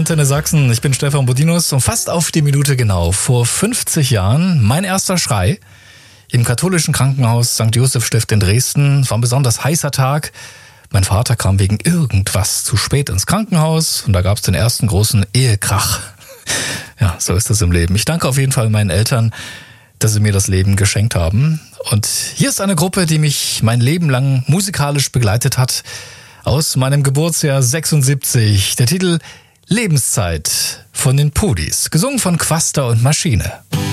Antenne Sachsen. Ich bin Stefan Bodinus und fast auf die Minute genau. Vor 50 Jahren mein erster Schrei im katholischen Krankenhaus St. Joseph Stift in Dresden. Es war ein besonders heißer Tag. Mein Vater kam wegen irgendwas zu spät ins Krankenhaus und da gab es den ersten großen Ehekrach. Ja, so ist das im Leben. Ich danke auf jeden Fall meinen Eltern, dass sie mir das Leben geschenkt haben. Und hier ist eine Gruppe, die mich mein Leben lang musikalisch begleitet hat. Aus meinem Geburtsjahr 76. Der Titel Lebenszeit von den Pudis. Gesungen von Quaster und Maschine.